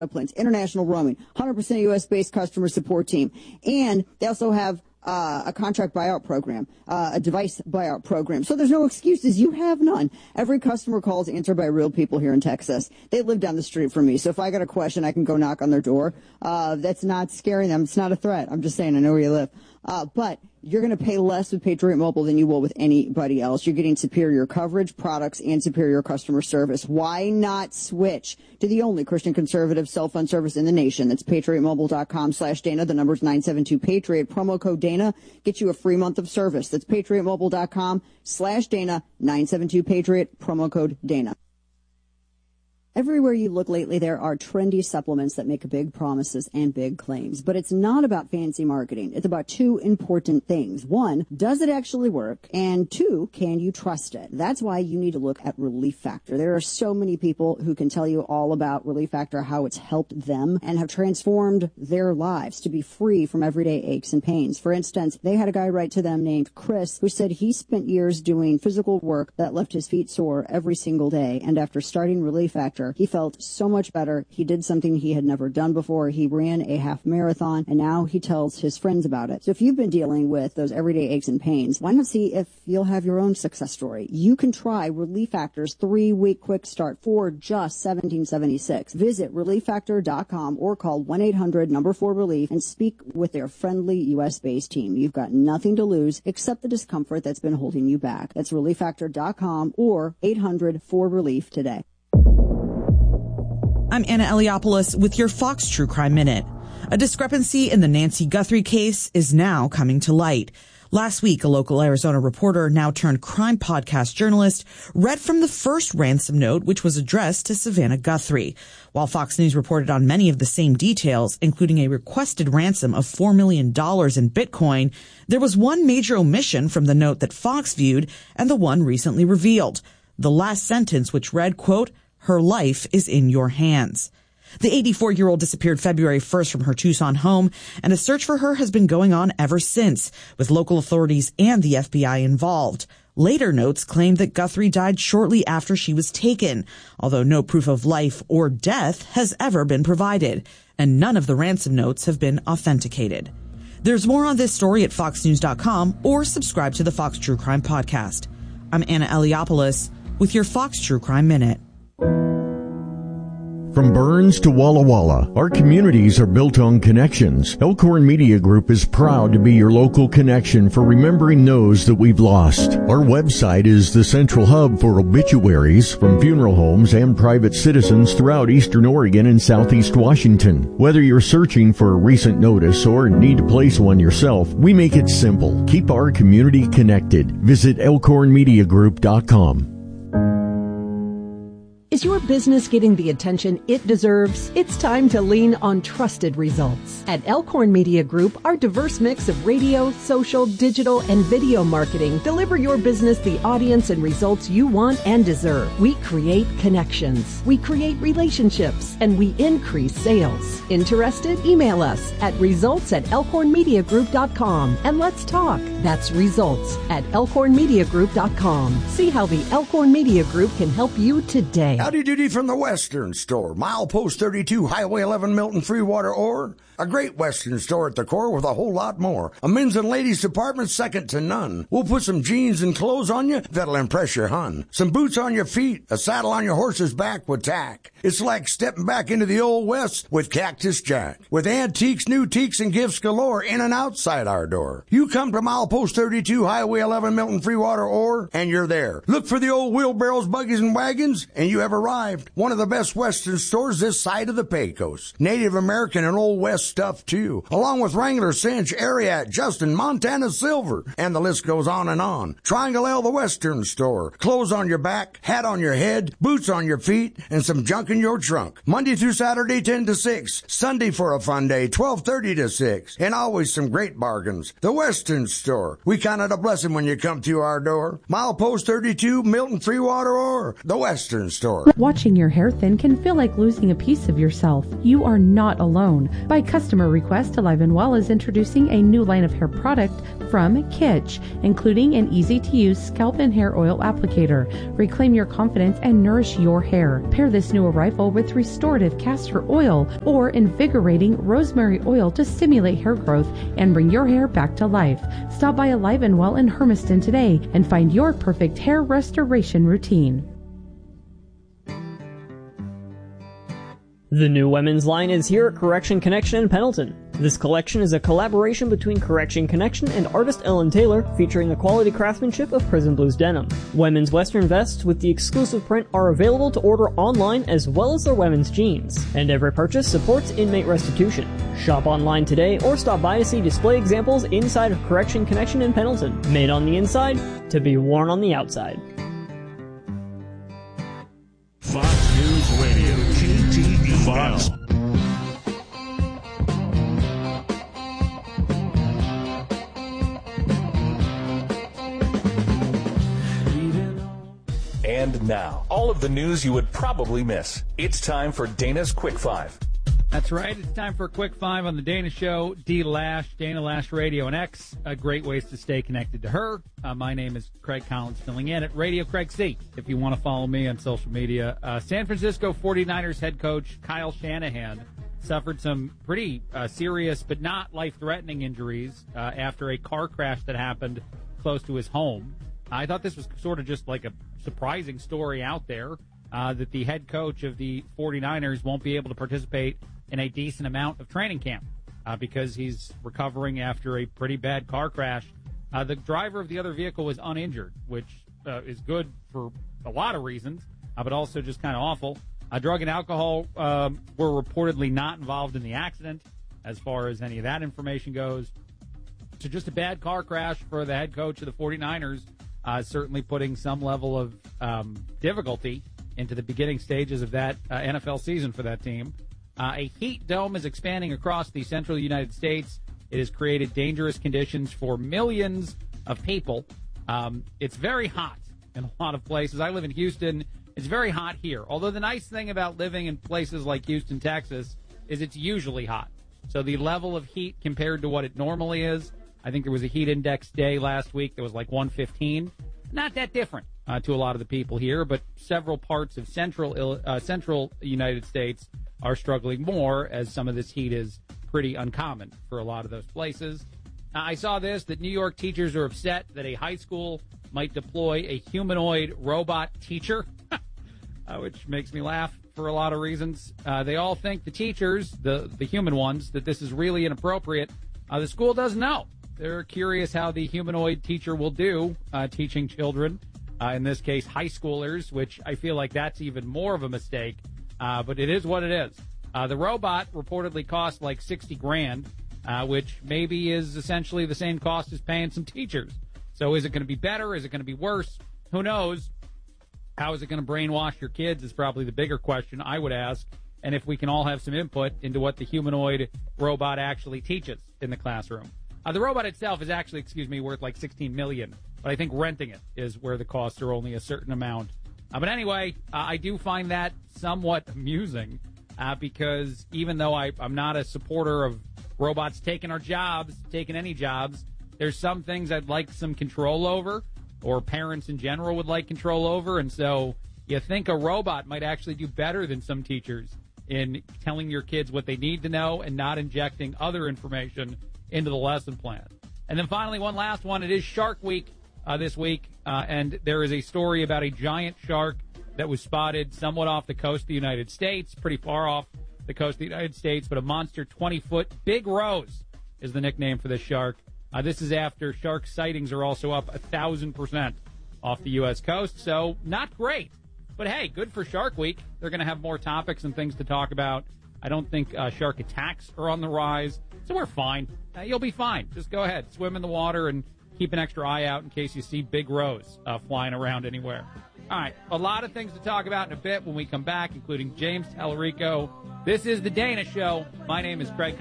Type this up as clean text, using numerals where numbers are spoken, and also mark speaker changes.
Speaker 1: plans, international roaming, 100% U.S.-based customer support team. And they also have a contract buyout program, a device buyout program. So there's no excuses. You have none. Every customer call is answered by real people here in Texas. They live down the street from me. So if I got a question, I can go knock on their door. That's not scaring them. It's not a threat. I'm just saying I know where you live. But you're going to pay less with Patriot Mobile than you will with anybody else. You're getting superior coverage, products, and superior customer service. Why not switch to the only Christian conservative cell phone service in the nation? That's patriotmobile.com/Dana. The number's 972-PATRIOT. Promo code Dana gets you a free month of service. That's patriotmobile.com/Dana. 972-PATRIOT. Promo code Dana. Everywhere you look lately, there are trendy supplements that make big promises and big claims. But it's not about fancy marketing. It's about two important things. One, does it actually work? And two, can you trust it? That's why you need to look at Relief Factor. There are so many people who can tell you all about Relief Factor, how it's helped them and have transformed their lives to be free from everyday aches and pains. For instance, they had a guy write to them named Chris who said he spent years doing physical work that left his feet sore every single day. And after starting Relief Factor, he felt so much better. He did something he had never done before. He ran a half marathon, and now he tells his friends about it. So if you've been dealing with those everyday aches and pains, why not see if you'll have your own success story? You can try Relief Factor's 3-week quick start for just $17.76. Visit ReliefFactor.com or call 1-800-4RELIEF and speak with their friendly U.S.-based team. You've got nothing to lose except the discomfort that's been holding you back. That's ReliefFactor.com or 800-4RELIEF today.
Speaker 2: I'm Anna Eliopoulos with your Fox True Crime Minute. A discrepancy in the Nancy Guthrie case is now coming to light. Last week, a local Arizona reporter, now turned crime podcast journalist, read from the first ransom note, which was addressed to Savannah Guthrie. While Fox News reported on many of the same details, including a requested ransom of $4 million in Bitcoin, there was one major omission from the note that Fox viewed and the one recently revealed. The last sentence, which read, quote, "Her life is in your hands." The 84-year-old disappeared February 1st from her Tucson home, and a search for her has been going on ever since, with local authorities and the FBI involved. Later notes claim that Guthrie died shortly after she was taken, although no proof of life or death has ever been provided, and none of the ransom notes have been authenticated. There's more on this story at foxnews.com or subscribe to the Fox True Crime Podcast. I'm Anna Eliopoulos with your Fox True Crime Minute.
Speaker 3: From Burns to Walla Walla, our communities are built on connections. Elkhorn Media Group is proud to be your local connection for remembering those that we've lost. Our website is the central hub for obituaries from funeral homes and private citizens throughout Eastern Oregon and Southeast Washington. Whether you're searching for a recent notice or need to place one yourself, we make it simple. Keep our community connected. Visit elkhornmediagroup.com.
Speaker 4: Is your business getting the attention it deserves? It's time to lean on trusted results. At Elkhorn Media Group, our diverse mix of radio, social, digital, and video marketing deliver your business the audience and results you want and deserve. We create connections, we create relationships, and we increase sales. Interested? Email us at results@elkhornmediagroup.com and let's talk. That's results@elkhornmediagroup.com. See how the Elkhorn Media Group can help you today.
Speaker 5: Howdy doody from the Western Store. Milepost 32, Highway 11, Milton, Freewater, Ore. A great Western store at the core with a whole lot more. A men's and ladies department second to none. We'll put some jeans and clothes on you that'll impress your hun. Some boots on your feet, a saddle on your horse's back with tack. It's like stepping back into the Old West with Cactus Jack. With antiques, new teaks, and gifts galore in and outside our door. You come to Milepost 32, Highway 11, Milton, Freewater, Ore, and you're there. Look for the old wheelbarrows, buggies, and wagons, and you have arrived. One of the best Western stores this side of the Pecos. Native American and Old West stuff, too. Along with Wrangler, Cinch, Ariat, Justin, Montana Silver, and the list goes on and on. Triangle L, the Western Store. Clothes on your back, hat on your head, boots on your feet, and some junk in your trunk. Monday through Saturday, 10 to 6. Sunday for a fun day, 12:30 to 6. And always some great bargains. The Western Store. We count it a blessing when you come to our door. Milepost 32, Milton, Freewater, or the Western Store.
Speaker 3: Store.
Speaker 6: Watching your hair thin can feel like losing a piece of yourself. You are not alone. By customer request, Alive and Well is introducing a new line of hair product from Kitsch, including an easy-to-use scalp and hair oil applicator. Reclaim your confidence and nourish your hair. Pair this new arrival with restorative castor oil or invigorating rosemary oil to stimulate hair growth and bring your hair back to life. Stop by Alive and Well in Hermiston today and find your perfect hair restoration routine.
Speaker 7: The new women's line is here at Correction Connection in Pendleton. This collection is a collaboration between Correction Connection and artist Ellen Taylor, featuring the quality craftsmanship of Prison Blues denim. Women's western vests with the exclusive print are available to order online, as well as their women's jeans. And every purchase supports inmate restitution. Shop online today or stop by to see display examples inside of Correction Connection in Pendleton. Made on the inside to be worn on the outside.
Speaker 8: Fox News Radio, KTEL. Fox.
Speaker 9: And now, all of the news you would probably miss. It's time for Dana's Quick Five.
Speaker 10: That's right. It's time for a Quick Five on the Dana Show. D. Lash, Dana Lash Radio and X. Great ways to stay connected to her. My name is Craig Collins, filling in at Radio Craig C. If you want to follow me on social media. San Francisco 49ers head coach Kyle Shanahan suffered some pretty serious but not life-threatening injuries after a car crash that happened close to his home. I thought this was sort of just like a surprising story out there that the head coach of the 49ers won't be able to participate in a decent amount of training camp because he's recovering after a pretty bad car crash. The driver of the other vehicle was uninjured, which is good for a lot of reasons, but also just kind of awful. Drug and alcohol were reportedly not involved in the accident as far as any of that information goes. So just a bad car crash for the head coach of the 49ers, certainly putting some level of difficulty into the beginning stages of that NFL season for that team. A heat dome is expanding across the central United States. It has created dangerous conditions for millions of people. It's very hot in a lot of places. I live in Houston. It's very hot here. Although the nice thing about living in places like Houston, Texas, is it's usually hot. So the level of heat compared to what it normally is, I think there was a heat index day last week that was like 115. Not that different to a lot of the people here, but several parts of central United States are struggling more, as some of this heat is pretty uncommon for a lot of those places. I saw this, that New York teachers are upset that a high school might deploy a humanoid robot teacher, which makes me laugh for a lot of reasons. They all think, the teachers, the human ones, that this is really inappropriate. The school doesn't know. They're curious how the humanoid teacher will do teaching children, in this case high schoolers, which I feel like that's even more of a mistake. But it is what it is. The robot reportedly cost like $60,000, which maybe is essentially the same cost as paying some teachers. So is it going to be better? Is it going to be worse? Who knows? How is it going to brainwash your kids is probably the bigger question I would ask. And if we can all have some input into what the humanoid robot actually teaches in the classroom. The robot itself is actually, worth like $16 million. But I think renting it is where the costs are only a certain amount. But anyway, I do find that somewhat amusing because even though I'm not a supporter of robots taking our jobs, taking any jobs, there's some things I'd like some control over, or parents in general would like control over. And so you think a robot might actually do better than some teachers in telling your kids what they need to know and not injecting other information into the lesson plan. And then finally, one last one. It is Shark Week this week, and there is a story about a giant shark that was spotted somewhat off the coast of the United States, pretty far off the coast of the United States, but a monster 20-foot Big Rose is the nickname for this shark. This is after shark sightings are also up 1,000% off the U.S. coast, so not great. But hey, good for Shark Week. They're going to have more topics and things to talk about. I don't think shark attacks are on the rise, so we're fine. You'll be fine. Just go ahead, swim in the water, and keep an extra eye out in case you see Big Rose flying around anywhere. All right, a lot of things to talk about in a bit when we come back, including James Tallarico. This is The Dana Show. My name is Craig